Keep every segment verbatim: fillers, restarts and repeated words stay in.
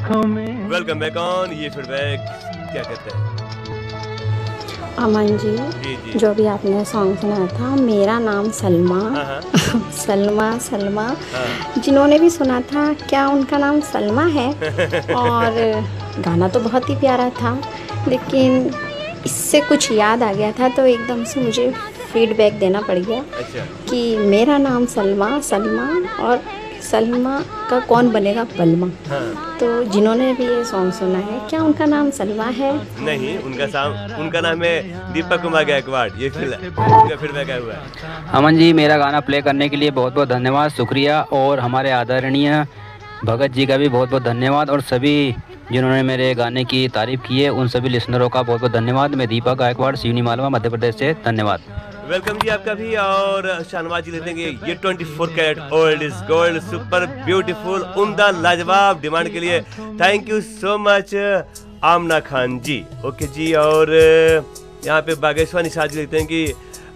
आंखों में। Welcome back on ये फीडबैक। क्या कहते हैं अमन जी, जी जी जो भी आपने सॉन्ग सुनाया था मेरा नाम सलमा। हाँ हाँ सलमा सलमा हाँ जिन्होंने भी सुना था क्या उनका नाम सलमा है? और गाना तो बहुत ही प्यारा था, लेकिन इससे कुछ याद आ गया था तो एकदम से मुझे फीडबैक देना पड़ गया अच्छा कि मेरा नाम सलमा सलमा और सलमा का कौन बनेगा बलमा। हाँ तो जिन्होंने भी ये सॉन्ग सुना है क्या उनका नाम सलमा है? नहीं, उनका साम उनका नाम है दीपक कुमार गायकवाड़। ये फिर उनका फीडबैक आया हुआ है। अमन जी, मेरा गाना प्ले करने के लिए बहुत बहुत धन्यवाद, शुक्रिया। और हमारे आदरणीय भगत जी का भी बहुत बहुत धन्यवाद, और सभी जिन्होंने मेरे गाने की तारीफ की है उन सभी लिसनरों का बहुत बहुत धन्यवाद। मैं दीपक गायकवाड़, सिवनी मालवा, मध्य प्रदेश से। धन्यवाद। वेलकम जी आपका भी। और शाहनवाज जी लेते हैं ये चौबीस carat old is gold, super beautiful, उम्दा, लाजवाब डिमांड के लिए thank you so much Amna Khan ji. Okay जी। और यहाँ पे बागेश्वर निषाद जी लिखते हैं कि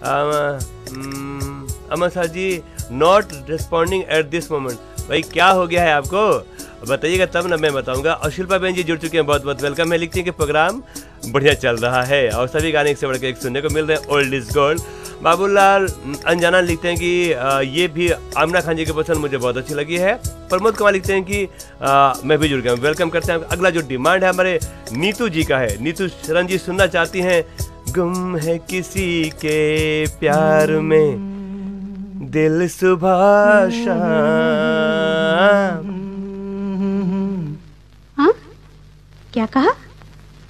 अमन sir ji not responding at this moment. भाई क्या हो गया है आपको, बताइएगा तब ना मैं बताऊंगा। और शिल्पा बहन जी जुड़ चुके हैं, बहुत बहुत वेलकम है। लिखती हैं कि प्रोग्राम बढ़िया चल रहा है और सभी गाने एक से बढ़कर एक सुनने को मिल रहे हैं। Old is gold. बाबूलाल अनजाना लिखते हैं कि आ, ये भी आमना खान जी की पसंद मुझे बहुत अच्छी लगी है। प्रमोद कुमार लिखते हैं कि आ, मैं भी जुड़ गया हूँ, वेलकम करते हैं। अगला जो डिमांड है हमारे नीतू जी का है। नीतू शरण जी सुनना चाहती हैं गुम है किसी के प्यार में दिल सुबह शाम। हाँ क्या कहा?